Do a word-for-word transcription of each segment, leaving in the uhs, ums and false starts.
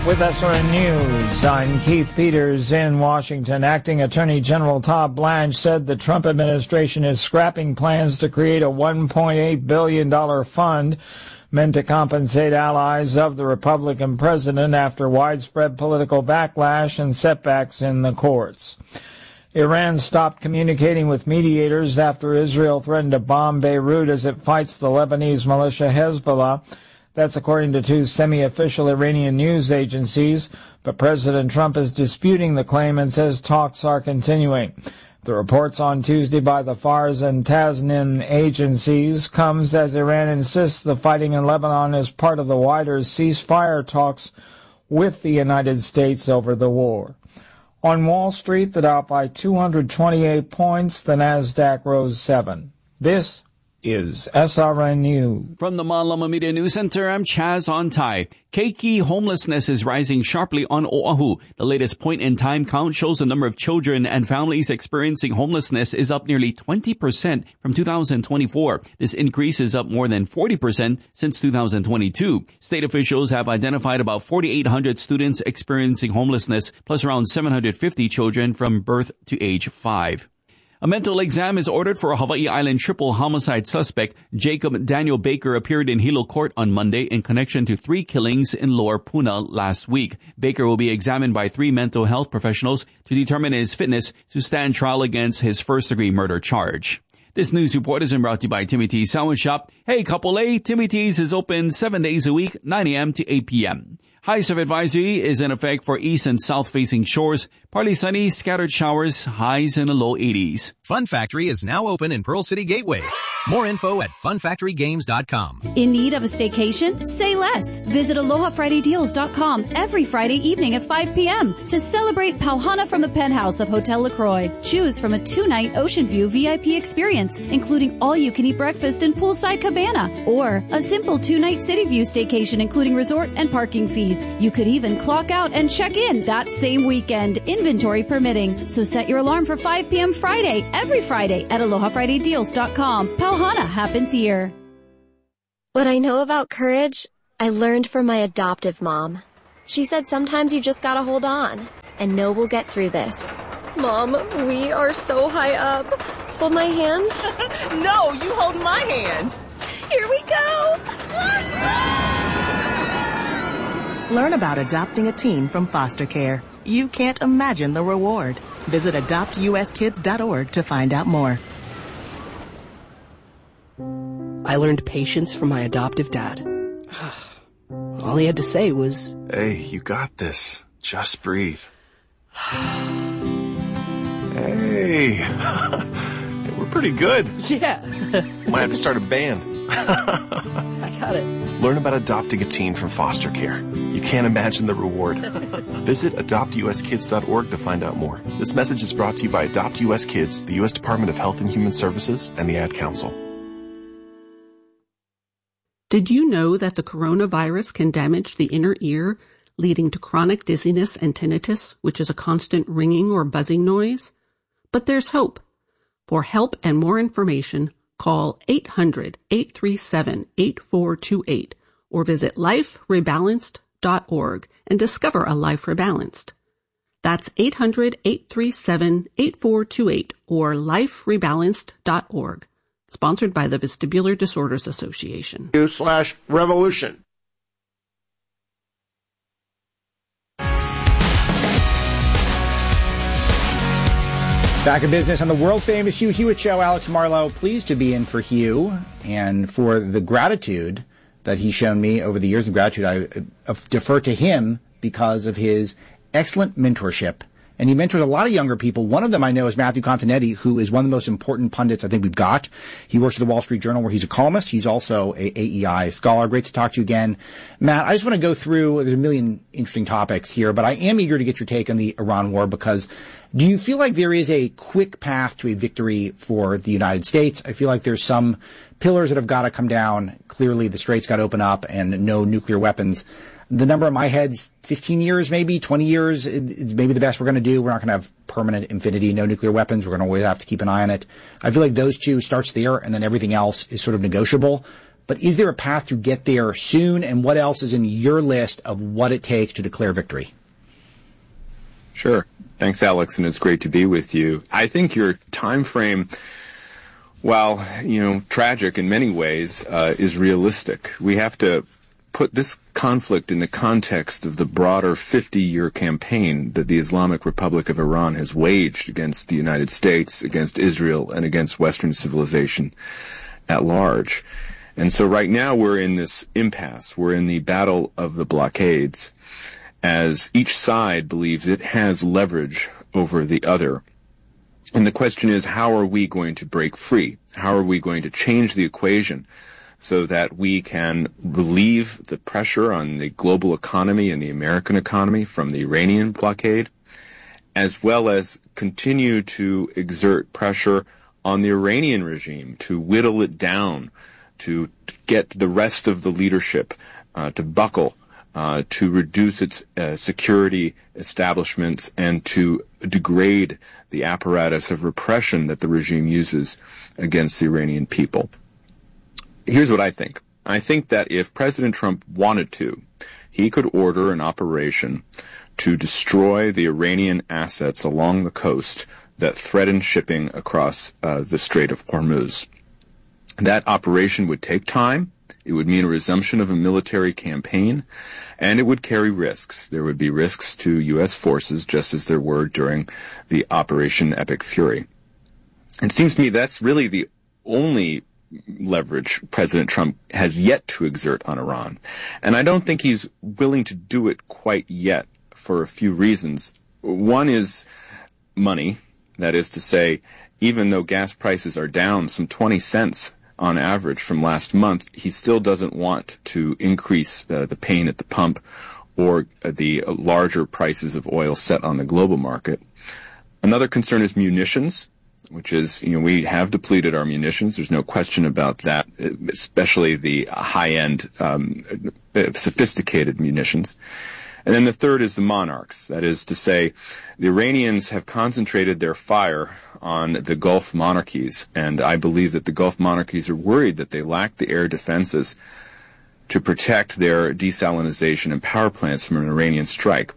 With S R N News, I'm Keith Peters in Washington. Acting Attorney General Todd Blanche said the Trump administration is scrapping plans to create a one point eight billion dollars fund meant to compensate allies of the Republican president after widespread political backlash and setbacks in the courts. Iran stopped communicating with mediators after Israel threatened to bomb Beirut as it fights the Lebanese militia Hezbollah. That's according to two semi-official Iranian news agencies, but President Trump is disputing the claim and says talks are continuing. The reports on Tuesday by the Fars and Tasnim agencies comes as Iran insists the fighting in Lebanon is part of the wider ceasefire talks with the United States over the war. On Wall Street, the Dow by two hundred twenty-eight points, the Nasdaq rose seven. This is S R N News. From the Malama Media News Center, I'm Chaz Ontai. Keiki homelessness is rising sharply on Oahu. The latest point-in-time count shows the number of children and families experiencing homelessness is up nearly twenty percent from two thousand twenty-four. This increase is up more than forty percent since two thousand twenty-two. State officials have identified about forty-eight hundred students experiencing homelessness, plus around seven hundred fifty children from birth to age five. A mental exam is ordered for a Hawaii Island triple homicide suspect. Jacob Daniel Baker appeared in Hilo Court on Monday in connection to three killings in Lower Puna last week. Baker will be examined by three mental health professionals to determine his fitness to stand trial against his first-degree murder charge. This news report is brought to you by Timmy T's Sandwich Shop. Hey, couple A, Timmy T's is open seven days a week, nine a.m. to eight p.m. High surf advisory is in effect for east and south-facing shores. Partly sunny, scattered showers, highs in the low eighties. Fun Factory is now open in Pearl City Gateway. More info at fun factory games dot com. In need of a staycation? Say less. Visit aloha friday deals dot com every Friday evening at five p.m. to celebrate Pauhana from the penthouse of Hotel LaCroix. Choose from a two-night Ocean View V I P experience, including all-you-can-eat breakfast and poolside cabana, or a simple two-night City View staycation including resort and parking fees. You could even clock out and check in that same weekend, inventory permitting. So set your alarm for five p.m. Friday, every Friday at aloha friday deals dot com. Pauhana happens here. What I know about courage, I learned from my adoptive mom. She said sometimes you just gotta hold on and know we'll get through this. Mom, we are so high up. Hold my hand. No, you hold my hand. Here we go. Learn about adopting a teen from foster care. You can't imagine the reward. Visit adopt u s kids dot org to find out more. I learned patience from my adoptive dad. All he had to say was, "Hey, you got this. Just breathe." Hey, we're pretty good. Yeah. Might have to start a band. I got it. Learn about adopting a teen from foster care. You can't imagine the reward. Visit adopt u s kids dot org to find out more. This message is brought to you by Adopt U S Kids, the U S Department of Health and Human Services, and the Ad Council. Did you know that the coronavirus can damage the inner ear, leading to chronic dizziness and tinnitus, which is a constant ringing or buzzing noise? But there's hope. For help and more information, call eight hundred, eight three seven, eight four two eight or visit life rebalanced dot org and discover a life rebalanced. That's eight hundred, eight three seven, eight four two eight or life rebalanced dot org. Sponsored by the Vestibular Disorders Association. Slash revolution. Back in business on the world-famous Hugh Hewitt Show. Alex Marlowe, pleased to be in for Hugh and for the gratitude that he's shown me over the years of gratitude. I defer to him because of his excellent mentorship. And he mentors a lot of younger people. One of them I know is Matthew Continetti, who is one of the most important pundits I think we've got. He works at the Wall Street Journal where he's a columnist. He's also a A E I scholar. Great to talk to you again. Matt, I just want to go through, there's a million interesting topics here, but I am eager to get your take on the Iran war because do you feel like there is a quick path to a victory for the United States? I feel like there's some pillars that have got to come down. Clearly the straits got to open up and no nuclear weapons. The number in my head's fifteen years, maybe twenty years. It's maybe the best we're going to do. We're not going to have permanent infinity, no nuclear weapons. We're going to always have to keep an eye on it. I feel like those two starts there, and then everything else is sort of negotiable. But is there a path to get there soon? And what else is in your list of what it takes to declare victory? Sure. Thanks, Alex, and it's great to be with you. I think your time frame, while, you know, tragic in many ways, uh, is realistic. We have to put this conflict in the context of the broader fifty-year campaign that the Islamic Republic of Iran has waged against the United States, against Israel, and against Western civilization at large. And so right now we're in this impasse. We're in the battle of the blockades, as each side believes it has leverage over the other. And the question is, how are we going to break free? How are we going to change the equation so that we can relieve the pressure on the global economy and the American economy from the Iranian blockade, as well as continue to exert pressure on the Iranian regime to whittle it down, to get the rest of the leadership uh, to buckle, uh, to reduce its uh, security establishments, and to degrade the apparatus of repression that the regime uses against the Iranian people. Here's what I think. I think that if President Trump wanted to, he could order an operation to destroy the Iranian assets along the coast that threaten shipping across uh, the Strait of Hormuz. That operation would take time. It would mean a resumption of a military campaign, and it would carry risks. There would be risks to U S forces, just as there were during the Operation Epic Fury. It seems to me that's really the only leverage President Trump has yet to exert on Iran. And I don't think he's willing to do it quite yet for a few reasons. One is money. That is to say, even though gas prices are down some twenty cents on average from last month, he still doesn't want to increase uh, the pain at the pump or uh, the uh, larger prices of oil set on the global market. Another concern is munitions, which is, you know, we have depleted our munitions. There's no question about that, especially the high-end, um, sophisticated munitions. And then the third is the monarchs. That is to say, the Iranians have concentrated their fire on the Gulf monarchies, and I believe that the Gulf monarchies are worried that they lack the air defenses to protect their desalinization and power plants from an Iranian strike.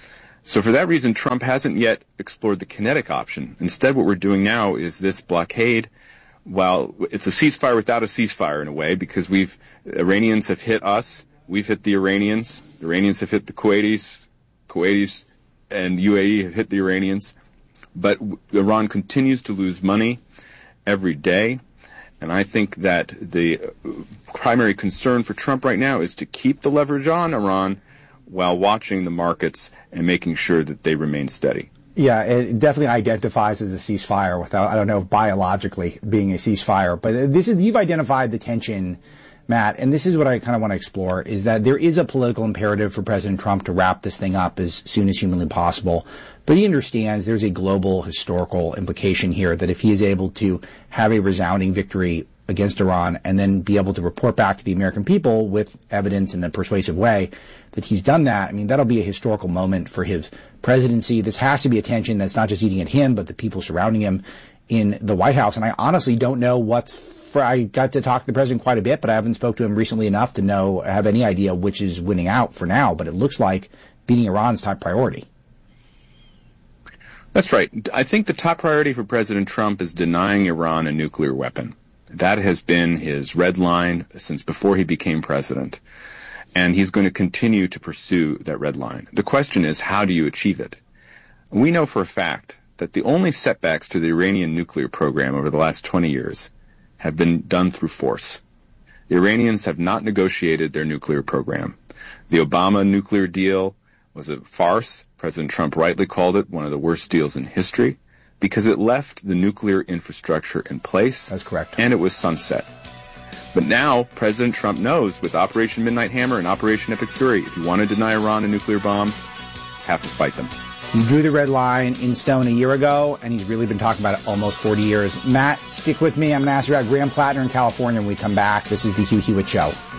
So for that reason, Trump hasn't yet explored the kinetic option. Instead, what we're doing now is this blockade. While it's a ceasefire without a ceasefire in a way, because we've Iranians have hit us, we've hit the Iranians, the Iranians have hit the Kuwaitis, Kuwaitis and U A E have hit the Iranians. But Iran continues to lose money every day. And I think that the primary concern for Trump right now is to keep the leverage on Iran while watching the markets and making sure that they remain steady. Yeah, it definitely identifies as a ceasefire without, I don't know if biologically being a ceasefire, but this is, you've identified the tension, Matt, and this is what I kind of want to explore, is that there is a political imperative for President Trump to wrap this thing up as soon as humanly possible. But he understands there's a global historical implication here that if he is able to have a resounding victory against Iran and then be able to report back to the American people with evidence in a persuasive way that he's done that, I mean, that'll be a historical moment for his presidency. This has to be a tension that's not just eating at him, but the people surrounding him in the White House. And I honestly don't know what's for, I got to talk to the president quite a bit, but I haven't spoke to him recently enough to know, have any idea which is winning out for now. But it looks like beating Iran's top priority. That's right. I think the top priority for President Trump is denying Iran a nuclear weapon. That has been his red line since before he became president. And he's going to continue to pursue that red line. The question is, how do you achieve it? We know for a fact that the only setbacks to the Iranian nuclear program over the last twenty years have been done through force. The Iranians have not negotiated their nuclear program. The Obama nuclear deal was a farce. President Trump rightly called it one of the worst deals in history because it left the nuclear infrastructure in place. That's correct. And it was sunset. But now President Trump knows with Operation Midnight Hammer and Operation Epic Fury, if you want to deny Iran a nuclear bomb, you have to fight them. He drew the red line in stone a year ago, and he's really been talking about it almost forty years. Matt, stick with me. I'm going to ask you about Graham Plattner in California when we come back. This is the Hugh Hewitt Show.